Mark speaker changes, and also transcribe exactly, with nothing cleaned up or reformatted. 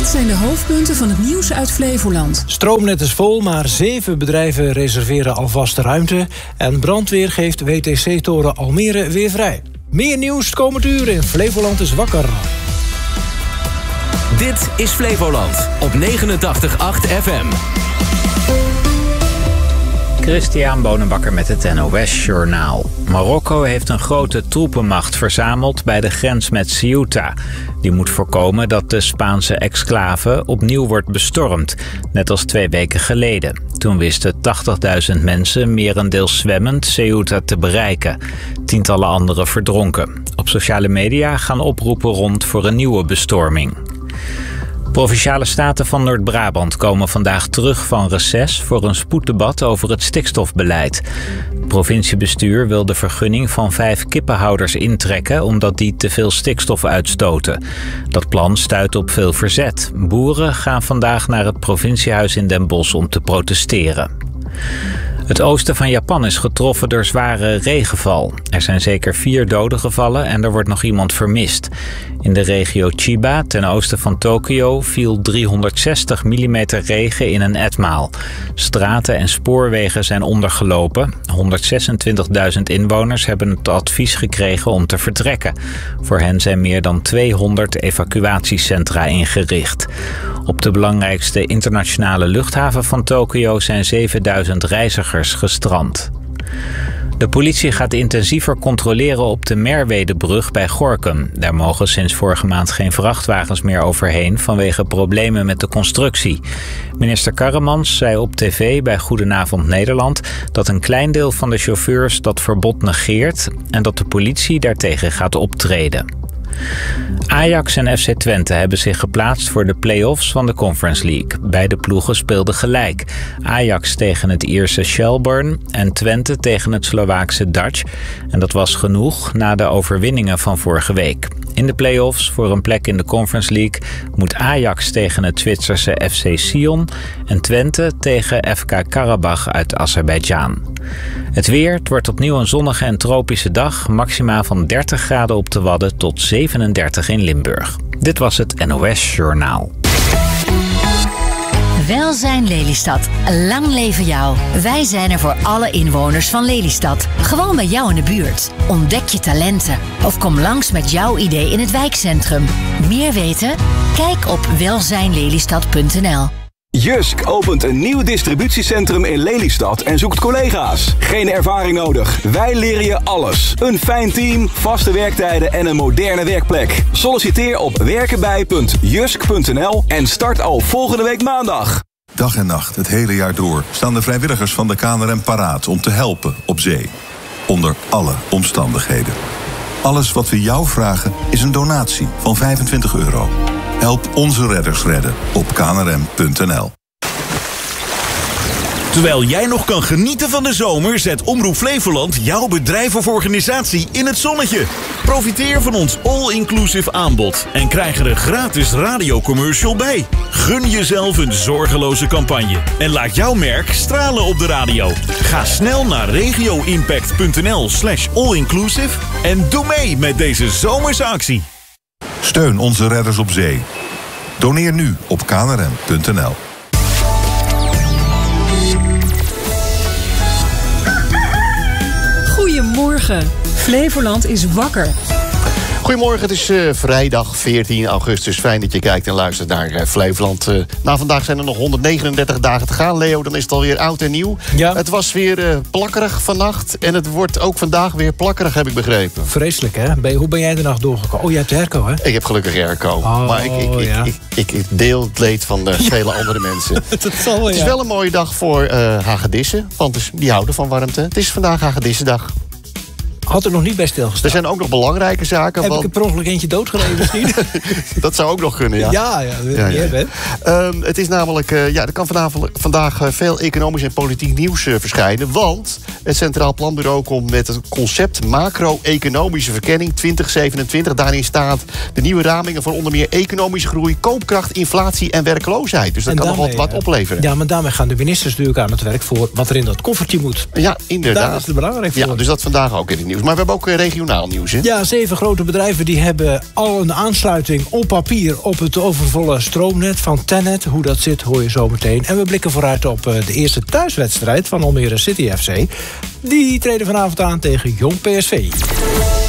Speaker 1: Dit zijn de hoofdpunten van het nieuws uit Flevoland.
Speaker 2: Stroomnet is vol, maar zeven bedrijven reserveren alvast ruimte. En brandweer geeft W T C-toren Almere weer vrij. Meer nieuws komend uur in Flevoland is wakker.
Speaker 3: Dit is Flevoland op negenentachtig komma acht F M.
Speaker 4: Christian Bonenbakker met het N O S-journaal. Marokko heeft een grote troepenmacht verzameld bij de grens met Ceuta. Die moet voorkomen dat de Spaanse exclave opnieuw wordt bestormd, net als twee weken geleden. Toen wisten tachtigduizend mensen, merendeels zwemmend, Ceuta te bereiken. Tientallen anderen verdronken. Op sociale media gaan oproepen rond voor een nieuwe bestorming. Provinciale staten van Noord-Brabant komen vandaag terug van reces voor een spoeddebat over het stikstofbeleid. Het provinciebestuur wil de vergunning van vijf kippenhouders intrekken omdat die te veel stikstof uitstoten. Dat plan stuit op veel verzet. Boeren gaan vandaag naar het provinciehuis in Den Bosch om te protesteren. Het oosten van Japan is getroffen door zware regenval. Er zijn zeker vier doden gevallen en er wordt nog iemand vermist. In de regio Chiba, ten oosten van Tokio, viel driehonderdzestig millimeter regen in een etmaal. Straten en spoorwegen zijn ondergelopen. honderdzesentwintigduizend inwoners hebben het advies gekregen om te vertrekken. Voor hen zijn meer dan tweehonderd evacuatiecentra ingericht. Op de belangrijkste internationale luchthaven van Tokio zijn zevenduizend reizigers gestrand. De politie gaat intensiever controleren op de Merwedebrug bij Gorinchem. Daar mogen sinds vorige maand geen vrachtwagens meer overheen vanwege problemen met de constructie. Minister Karremans zei op tv bij Goedenavond Nederland dat een klein deel van de chauffeurs dat verbod negeert en dat de politie daartegen gaat optreden. Ajax en F C Twente hebben zich geplaatst voor de play-offs van de Conference League. Beide ploegen speelden gelijk. Ajax tegen het Ierse Shelbourne en Twente tegen het Slovaakse Dutch. En dat was genoeg na de overwinningen van vorige week. In de play-offs voor een plek in de Conference League moet Ajax tegen het Zwitserse F C Sion en Twente tegen F K Karabach uit Azerbeidzjan. Het weer, het wordt opnieuw een zonnige en tropische dag. Maximaal van dertig graden op de Wadden tot zevenendertig in Limburg. Dit was het N O S-journaal.
Speaker 5: Welzijn Lelystad. Lang leven jou. Wij zijn er voor alle inwoners van Lelystad. Gewoon bij jou in de buurt. Ontdek je talenten. Of kom langs met jouw idee in het wijkcentrum. Meer weten? Kijk op welzijn lelystad punt n l.
Speaker 6: Jysk opent een nieuw distributiecentrum in Lelystad en zoekt collega's. Geen ervaring nodig. Wij leren je alles. Een fijn team, vaste werktijden en een moderne werkplek. Solliciteer op werkenbij punt jysk punt n l en start al volgende week maandag.
Speaker 7: Dag en nacht, het hele jaar door, staan de vrijwilligers van de K N R M paraat om te helpen op zee. Onder alle omstandigheden. Alles wat we jou vragen is een donatie van vijfentwintig euro. Help onze redders redden op k n r m punt n l.
Speaker 8: Terwijl jij nog kan genieten van de zomer, zet Omroep Flevoland jouw bedrijf of organisatie in het zonnetje. Profiteer van ons all-inclusive aanbod en krijg er een gratis radiocommercial bij. Gun jezelf een zorgeloze campagne en laat jouw merk stralen op de radio. Ga snel naar regio impact punt n l slash all-inclusive en doe mee met deze zomerse actie.
Speaker 7: Steun onze redders op zee. Doneer nu op k n r m punt n l.
Speaker 1: Goedemorgen. Flevoland is wakker.
Speaker 9: Goedemorgen, het is uh, vrijdag veertien augustus. Fijn dat je kijkt en luistert naar uh, Flevoland. Uh, na vandaag zijn er nog honderdnegenendertig dagen te gaan. Leo, dan is het alweer oud en nieuw.
Speaker 2: Ja.
Speaker 9: Het was weer uh, plakkerig vannacht. En het wordt ook vandaag weer plakkerig, heb ik begrepen.
Speaker 2: Vreselijk, hè? Ben je, hoe ben jij de nacht doorgekomen? Oh, je hebt airco, hè?
Speaker 9: Ik heb gelukkig airco.
Speaker 2: Oh,
Speaker 9: maar ik, ik, ik,
Speaker 2: ja.
Speaker 9: ik, ik, ik deel het leed van uh, vele andere mensen.
Speaker 2: Dat zal wel,
Speaker 9: Het is
Speaker 2: ja.
Speaker 9: wel een mooie dag voor uh, hagedissen. Want dus, die houden van warmte. Het is vandaag hagedissendag.
Speaker 2: Had er nog niet bij stilgestaan.
Speaker 9: Er zijn ook nog belangrijke zaken.
Speaker 2: Heb
Speaker 9: want...
Speaker 2: ik er per ongeluk eentje doodgereden misschien?
Speaker 9: Dat zou ook nog kunnen, ja.
Speaker 2: Ja, ja, dat ja, ja. Bent.
Speaker 9: Um, het is namelijk, uh, ja, er kan vanavond, vandaag uh, veel economisch en politiek nieuws uh, verschijnen. Want het Centraal Planbureau komt met het concept macro-economische verkenning twintig zevenentwintig. Daarin staat de nieuwe ramingen voor onder meer economische groei, koopkracht, inflatie en werkloosheid. Dus dat en kan daarmee, nog wat, wat opleveren.
Speaker 2: Ja, maar daarmee gaan de ministers natuurlijk aan het werk voor wat er in dat koffertje moet.
Speaker 9: Ja, inderdaad.
Speaker 2: Daar is het belangrijk voor.
Speaker 9: Ja, dus dat vandaag ook in het nieuws. nieuws. Maar we hebben ook uh, regionaal nieuws, hè?
Speaker 2: Ja, zeven grote bedrijven die hebben al een aansluiting op papier op het overvolle stroomnet van TenneT. Hoe dat zit, hoor je zo meteen. En we blikken vooruit op uh, de eerste thuiswedstrijd van Almere City F C. Die treden vanavond aan tegen Jong P S V.